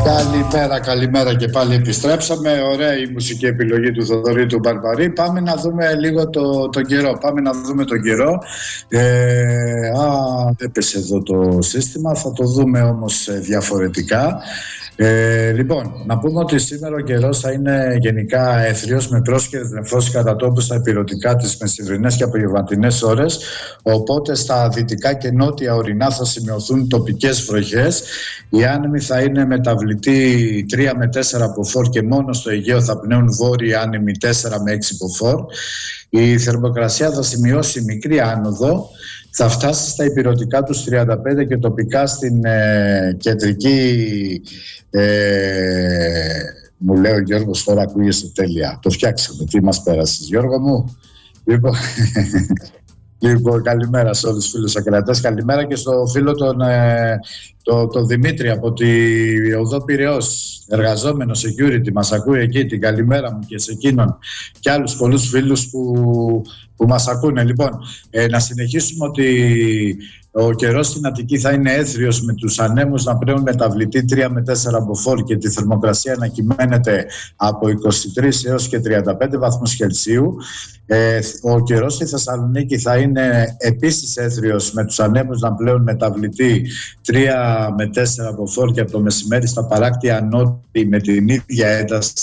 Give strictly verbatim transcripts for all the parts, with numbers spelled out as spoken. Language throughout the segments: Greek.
Καλημέρα, καλημέρα και πάλι επιστρέψαμε. Ωραία η μουσική επιλογή του Θοδωρή του Μπαρμπαρή. Πάμε να δούμε λίγο το, το καιρό. Πάμε να δούμε τον καιρό. Ε, α, έπεσε εδώ το σύστημα. Θα το δούμε όμως διαφορετικά. Ε, λοιπόν, να πούμε ότι σήμερα ο καιρός θα είναι γενικά έθριος με πρόσκαιρες νεφώσεις κατά τόπου στα ηπειρωτικά τις μεσημβρινές και απογευματινές ώρες. Οπότε στα δυτικά και νότια ορεινά θα σημειωθούν τοπικές βροχές. Οι άνεμοι θα είναι μεταβλητοί τρία με τέσσερα μποφόρ και μόνο στο Αιγαίο θα πνέουν βόρειοι άνεμοι τέσσερα με έξι μποφόρ. Η θερμοκρασία θα σημειώσει μικρή άνοδο. Θα φτάσει στα ηπειρωτικά τους τριάντα πέντε και τοπικά στην ε, κεντρική... Ε, μου λέει ο Γιώργος, τώρα ακούγεσαι τέλεια. Το φτιάξαμε. Τι μας πέρασες, Γιώργο μου? Λοιπόν, λοιπόν καλημέρα σε όλους τους φίλους ακροατές. Καλημέρα και στο φίλο τον, ε, το, το Δημήτρη από τη Οδό Πειραιώς, εργαζόμενο security. Μας ακούει εκεί. Την καλημέρα μου και σε εκείνον και άλλους πολλούς φίλους που, που μας ακούνε. Λοιπόν, ε, να συνεχίσουμε ότι ο καιρός στην Αττική θα είναι έθριος με τους ανέμους να πνέουν μεταβλητή τρία με τέσσερα μποφόρ και τη θερμοκρασία να κυμαίνεται από είκοσι τρεις έως και τριάντα πέντε βαθμούς Κελσίου. Ε, ο καιρός στη Θεσσαλονίκη θα είναι επίσης έθριος με τους ανέμους να πλέουν μεταβλητή τρία με τέσσερα μποφόρ και από το μεσημέρι στα παράκτια νότι με την ίδια ένταση,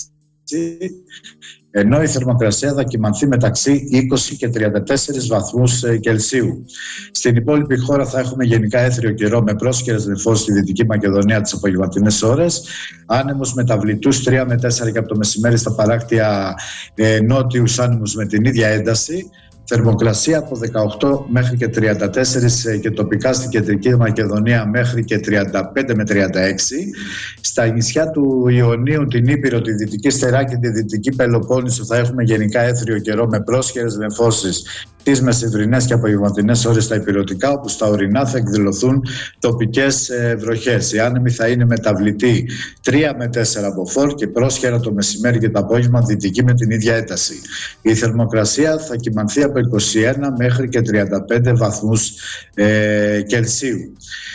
ενώ η θερμοκρασία θα κυμανθεί μεταξύ είκοσι και τριάντα τέσσερις βαθμούς Κελσίου. Στην υπόλοιπη χώρα θα έχουμε γενικά έθριο καιρό με πρόσκαιρες νεφώσεις στη Δυτική Μακεδονία τις απογευματινές ώρες, άνεμους μεταβλητούς τρία με τέσσερα και από το μεσημέρι στα παράκτια ε, νότιους άνεμους με την ίδια ένταση. Θερμοκρασία από δεκαοκτώ μέχρι και τριάντα τέσσερα και τοπικά στην Κεντρική Μακεδονία μέχρι και τριάντα πέντε με τριάντα έξι. Στα νησιά του Ιωνίου, την Ήπειρο, τη Δυτική Στερά και τη Δυτική Πελοπόννησο θα έχουμε γενικά έθριο καιρό με πρόσχερες νεφώσεις τις μεσημβρινές και απογευματινές ώρες στα ηπειρωτικά, όπου στα ορεινά θα εκδηλωθούν τοπικές ε, βροχές. Οι άνεμοι θα είναι μεταβλητοί τρία με τέσσερα μποφόρ και πρόσχερα το μεσημέρι και το απόγευμα δυτική με την ίδια ένταση. Η θερμοκρασία θα κυμανθεί από είκοσι ένα μέχρι και τριάντα πέντε βαθμούς ε, Κελσίου.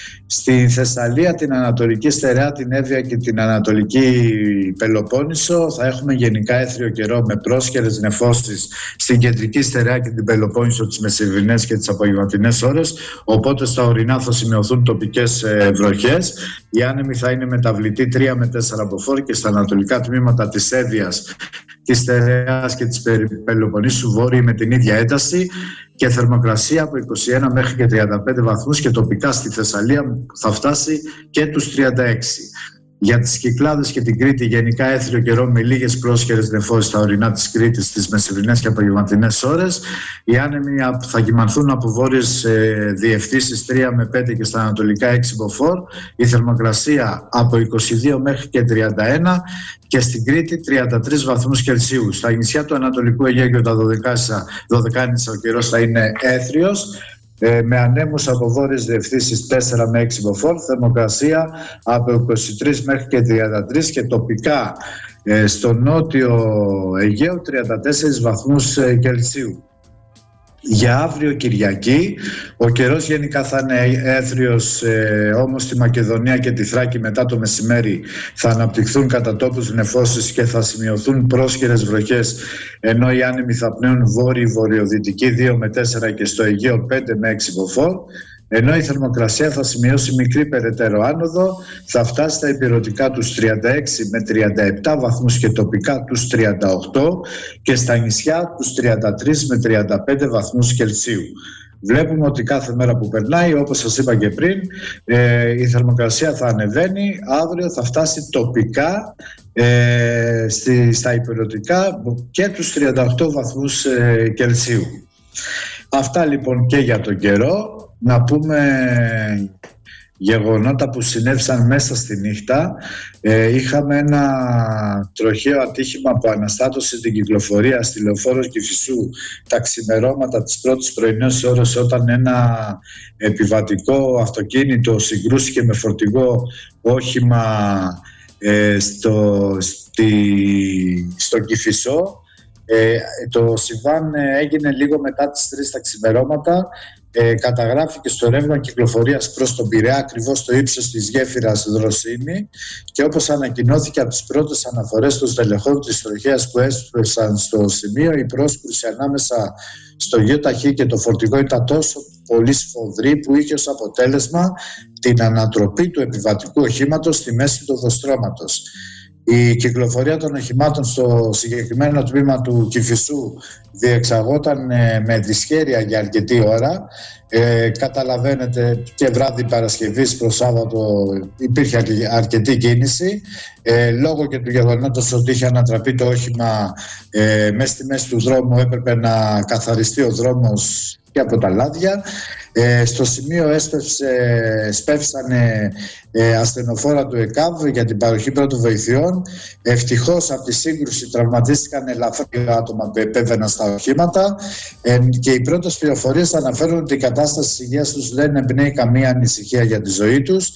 Στη Θεσσαλία, την Ανατολική Στερεά, την Εύβοια και την Ανατολική Πελοπόννησο θα έχουμε γενικά έθριο καιρό με πρόσχερες νεφώσεις στην Κεντρική Στερεά και την Πελοπόννησο τις μεσημβρινές και τις απογευματινές ώρες, οπότε στα ορεινά θα σημειωθούν τοπικές ε, βροχές. Οι άνεμοι θα είναι μεταβλητοί τρία με τέσσερα μποφόρ και στα ανατολικά τμήματα της Εύβοιας, της Στερεάς και της Πελοποννήσου βόρειοι με την ίδια ένταση, και θερμοκρασία από είκοσι ένα μέχρι και τριάντα πέντε βαθμούς και τοπικά στη Θεσσαλία θα φτάσει και τους τριάντα έξι. Για τις Κυκλάδες και την Κρήτη γενικά έθριο καιρό με λίγες πρόσχερες νεφώσεις στα ορεινά της Κρήτης στις μεσημβρινές και απογευματινές ώρες. Οι άνεμοι θα κυμανθούν από βόρειες ε, διευθύνσεις τρία με πέντε και στα ανατολικά έξι μποφόρ. Η θερμοκρασία από είκοσι δύο μέχρι και τριάντα ένα και στην Κρήτη τριάντα τρεις βαθμούς Κελσίου. Στα νησιά του Ανατολικού Αιγαίου και τα Δωδεκάνησα ο καιρός θα είναι έθριος, Ε, με ανέμους από βόρειες διευθύνσεις τέσσερα με έξι μποφόρ, θερμοκρασία από είκοσι τρεις μέχρι και τριάντα τρεις και τοπικά ε, στο νότιο Αιγαίο τριάντα τέσσερις βαθμούς ε, Κελσίου. Για αύριο Κυριακή ο καιρός γενικά θα είναι έθριος, ε, όμως στη Μακεδονία και τη Θράκη μετά το μεσημέρι θα αναπτυχθούν κατά τόπους νεφώσεις και θα σημειωθούν πρόσχερες βροχές, ενώ οι άνεμοι θα πνέουν βόρειο-βορειοδυτική δύο με τέσσερα και στο Αιγαίο πέντε με έξι μποφόρ, ενώ η θερμοκρασία θα σημειώσει μικρή περαιτέρω άνοδο, θα φτάσει στα ηπειρωτικά τους τριάντα έξι με τριάντα επτά βαθμούς και τοπικά τους τριάντα οκτώ και στα νησιά τους τριάντα τρεις με τριάντα πέντε βαθμούς Κελσίου. Βλέπουμε ότι κάθε μέρα που περνάει, όπως σας είπα και πριν, ε, η θερμοκρασία θα ανεβαίνει. Αύριο θα φτάσει τοπικά ε, στη, στα ηπειρωτικά και τους τριάντα οκτώ βαθμούς ε, Κελσίου. Αυτά λοιπόν και για τον καιρό. Να πούμε γεγονότα που συνέβησαν μέσα στη νύχτα. Ε, είχαμε ένα τροχαίο ατύχημα που αναστάτωσε την κυκλοφορία στη λεωφόρο Κηφισού τα ξημερώματα της πρώτης πρωινής ώρας, όταν ένα επιβατικό αυτοκίνητο συγκρούστηκε με φορτηγό όχημα ε, στο, στη, στο Κηφισό. Ε, το συμβάν έγινε λίγο μετά τις τρεις τα ξημερώματα. ε, καταγράφει και στο ρεύμα κυκλοφορίας προς τον Πειραιά, ακριβώς στο ύψος της γέφυρας Δροσίνη, και όπως ανακοινώθηκε από τις πρώτες αναφορές των στελεχών της τροχέας που έσπευσαν στο σημείο, η πρόσκρουση ανάμεσα στο ΙΧ και το φορτηγό ήταν τόσο πολύ σφοδρή που είχε ως αποτέλεσμα την ανατροπή του επιβατικού οχήματος στη μέση του οδοστρώματος. Η κυκλοφορία των οχημάτων στο συγκεκριμένο τμήμα του Κηφισού διεξαγόταν ε, με δυσχέρεια για αρκετή ώρα. Ε, καταλαβαίνετε, και βράδυ Παρασκευής προς Σάββατο υπήρχε αρκετή κίνηση, ε, λόγω και του γεγονότος ότι είχε ανατραπεί το όχημα ε, μέσα στη μέση του δρόμου. Έπρεπε να καθαριστεί ο δρόμος και από τα λάδια. Ε, στο σημείο έσπευσε, σπεύσανε ε, ασθενοφόρα του ΕΚΑΒ για την παροχή πρώτων βοηθειών. Ευτυχώς από τη σύγκρουση τραυματίστηκαν ελαφρά άτομα που επέβαιναν στα οχήματα, ε, και οι πρώτες πληροφορίες αναφέρουν ότι η κατάσταση της υγείας τους δεν εμπνέει καμία ανησυχία για τη ζωή τους.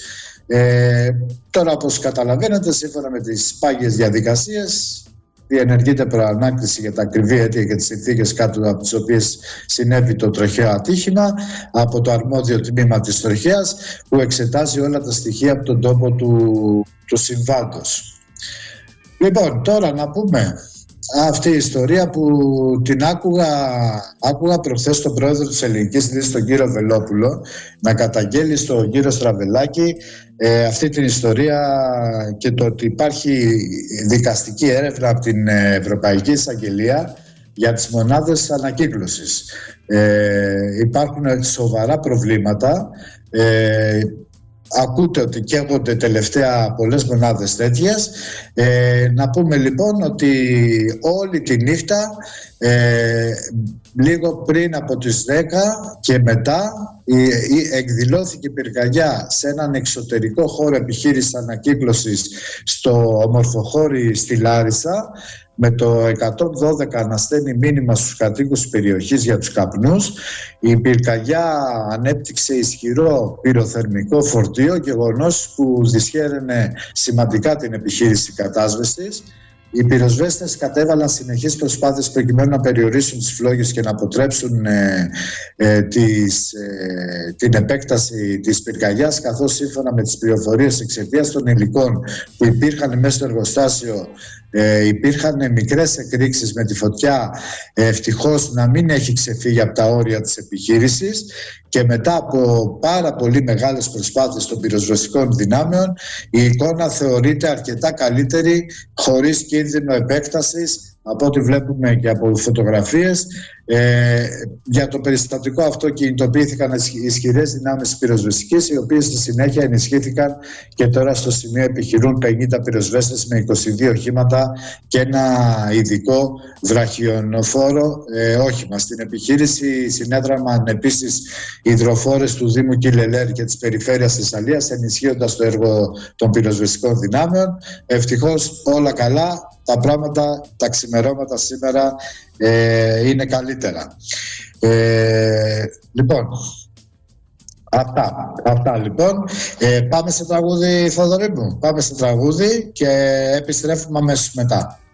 Ε, τώρα, όπως καταλαβαίνετε, σύμφωνα με τις πάγιες διαδικασίες, διενεργείται προανάκτηση για τα ακριβή αίτια και τις συνθήκες κάτω από τις οποίες συνέβη το τροχαίο ατύχημα από το αρμόδιο τμήμα της τροχέας, που εξετάζει όλα τα στοιχεία από τον τόπο του, του συμβάντος. Λοιπόν, τώρα να πούμε αυτή η ιστορία που την άκουγα, άκουγα προχθές τον πρόεδρο της Ελληνικής Δύσης, τον κύριο Βελόπουλο, να καταγγέλει στον κύριο Στραβελάκη ε, αυτή την ιστορία και το ότι υπάρχει δικαστική έρευνα από την Ευρωπαϊκή Εισαγγελία για τις μονάδες ανακύκλωσης. Ε, υπάρχουν σοβαρά προβλήματα. Ε, Ακούτε ότι καίγονται τελευταία πολλές μονάδες τέτοιες. Ε, να πούμε λοιπόν ότι όλη τη νύχτα, ε, λίγο πριν από τις δέκα και μετά, η, η, εκδηλώθηκε πυρκαγιά σε έναν εξωτερικό χώρο επιχείρησης ανακύκλωσης στο Ομορφοχώρι στη Λάρισα, με το εκατόν δώδεκα να στέλνει μήνυμα στους κατοίκους της περιοχής για τους καπνούς. Η πυρκαγιά ανέπτυξε ισχυρό πυροθερμικό φορτίο, γεγονός που δυσχέραινε σημαντικά την επιχείρηση κατάσβεσης. Οι πυροσβέστες κατέβαλαν συνεχείς προσπάθειες προκειμένου να περιορίσουν τις φλόγες και να αποτρέψουν ε, ε, τις, ε, την επέκταση της πυρκαγιάς, καθώς σύμφωνα με τις πληροφορίες εξαιτίας των υλικών που υπήρχαν μέσα στο εργοστάσιο, Ε, υπήρχαν μικρές εκρήξεις με τη φωτιά, ε, ευτυχώς να μην έχει ξεφύγει από τα όρια της επιχείρησης, και μετά από πάρα πολύ μεγάλες προσπάθειες των πυροσβεστικών δυνάμεων η εικόνα θεωρείται αρκετά καλύτερη, χωρίς κίνδυνο επέκτασης, από ό,τι βλέπουμε και από φωτογραφίες. Ε, για το περιστατικό αυτό κινητοποιήθηκαν ισχυρές δυνάμεις πυροσβεστικής, οι οποίες στη συνέχεια ενισχύθηκαν και τώρα στο σημείο επιχειρούν πενήντα πυροσβέστες με είκοσι δύο οχήματα και ένα ειδικό βραχιονοφόρο ε, όχημα. Στην επιχείρηση συνέδραμαν επίσης υδροφόρες του Δήμου Κιλελέρ και της περιφέρειας Θεσσαλίας, ενισχύοντας το έργο των πυροσβεστικών δυνάμεων. Ευτυχώς όλα καλά. Τα πράγματα, τα ξημερώματα σήμερα ε, είναι καλύτερα. Ε, λοιπόν, αυτά, αυτά λοιπόν. Ε, πάμε σε τραγούδι, Θοδωρή μου. Πάμε σε τραγούδι και επιστρέφουμε αμέσως μετά.